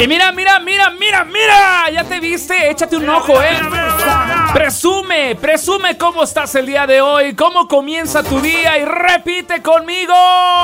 Y mira, ya te viste, échate un ojo, Presume cómo estás el día de hoy, cómo comienza tu día y repite conmigo.